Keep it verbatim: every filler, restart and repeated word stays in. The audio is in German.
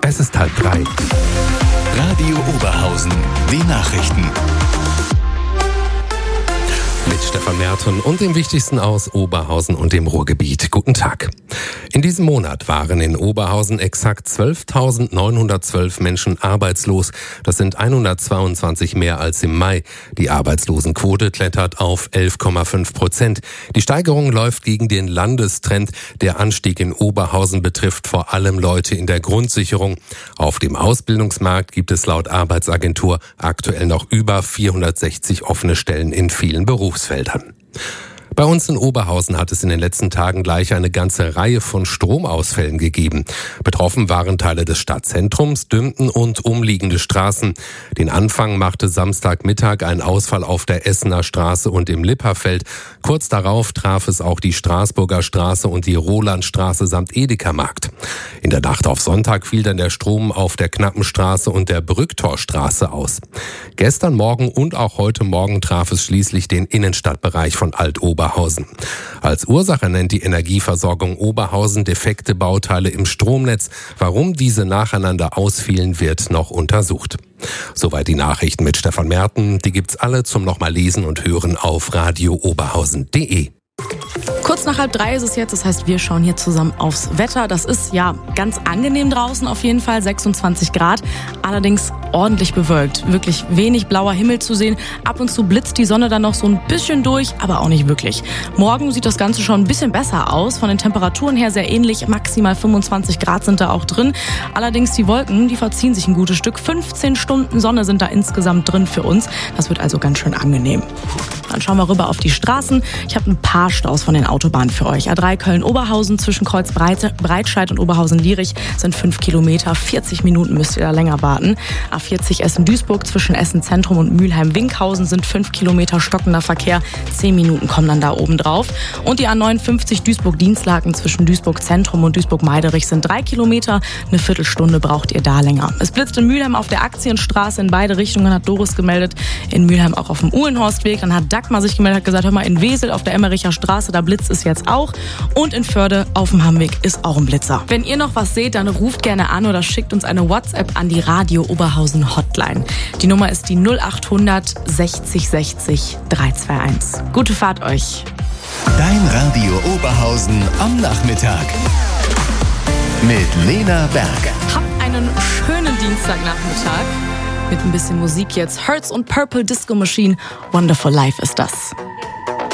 Es ist halb drei. Radio Oberhausen, die Nachrichten. Mit Stefan Merten und dem Wichtigsten aus Oberhausen und dem Ruhrgebiet. Guten Tag. In diesem Monat waren in Oberhausen exakt zwölftausendneunhundertzwölf Menschen arbeitslos. Das sind hundertzweiundzwanzig mehr als im Mai. Die Arbeitslosenquote klettert auf elf Komma fünf Prozent. Die Steigerung läuft gegen den Landestrend. Der Anstieg in Oberhausen betrifft vor allem Leute in der Grundsicherung. Auf dem Ausbildungsmarkt gibt es laut Arbeitsagentur aktuell noch über vierhundertsechzig offene Stellen in vielen Berufsfeldern. Bei uns in Oberhausen hat es in den letzten Tagen gleich eine ganze Reihe von Stromausfällen gegeben. Betroffen waren Teile des Stadtzentrums, Dümten und umliegende Straßen. Den Anfang machte Samstagmittag ein Ausfall auf der Essener Straße und im Lipperfeld. Kurz darauf traf es auch die Straßburger Straße und die Rolandstraße samt Edeka-Markt. In der Nacht auf Sonntag fiel dann der Strom auf der Knappenstraße und der Brücktorstraße aus. Gestern Morgen und auch heute Morgen traf es schließlich den Innenstadtbereich von Alt-Oberhausen. Als Ursache nennt die Energieversorgung Oberhausen defekte Bauteile im Stromnetz. Warum diese nacheinander ausfielen, wird noch untersucht. Soweit die Nachrichten mit Stefan Merten. Die gibt's alle zum nochmal lesen und hören auf radio oberhausen punkt de. Kurz nach halb drei ist es jetzt, das heißt, wir schauen hier zusammen aufs Wetter. Das ist ja ganz angenehm draußen auf jeden Fall, sechsundzwanzig Grad, allerdings ordentlich bewölkt. Wirklich wenig blauer Himmel zu sehen. Ab und zu blitzt die Sonne dann noch so ein bisschen durch, aber auch nicht wirklich. Morgen sieht das Ganze schon ein bisschen besser aus. Von den Temperaturen her sehr ähnlich, maximal fünfundzwanzig Grad sind da auch drin. Allerdings die Wolken, die verziehen sich ein gutes Stück. fünfzehn Stunden Sonne sind da insgesamt drin für uns. Das wird also ganz schön angenehm. Dann schauen wir rüber auf die Straßen. Ich habe ein paar Staus von den Autobahnen für euch. A drei Köln-Oberhausen zwischen Kreuz Breitscheid und Oberhausen-Lierich sind fünf Kilometer. vierzig Minuten müsst ihr da länger warten. A vierzig Essen-Duisburg zwischen Essen-Zentrum und Mülheim-Winkhausen sind fünf Kilometer stockender Verkehr. zehn Minuten kommen dann da oben drauf. Und die A neunundfünfzig Duisburg-Dienstlaken zwischen Duisburg-Zentrum und Duisburg-Meiderich sind drei Kilometer. Eine Viertelstunde braucht ihr da länger. Es blitzt in Mülheim auf der Aktienstraße in beide Richtungen, hat Doris gemeldet. In Mülheim auch auf dem Uhlenhorstweg. Dann hat Dagmar sich gemeldet, hat gesagt, hör mal, in Wesel auf der Emmericher Straße, da blitzt es jetzt auch. Und in Förde auf dem Hammweg ist auch ein Blitzer. Wenn ihr noch was seht, dann ruft gerne an oder schickt uns eine WhatsApp an die Radio Oberhausen Hotline. Die Nummer ist die null acht hundert sechzig sechzig dreihunderteinundzwanzig. Gute Fahrt euch. Dein Radio Oberhausen am Nachmittag. Mit Lena Berg. Habt einen schönen Dienstagnachmittag. Mit ein bisschen Musik jetzt. Hertz und Purple Disco Machine. Wonderful Life ist das.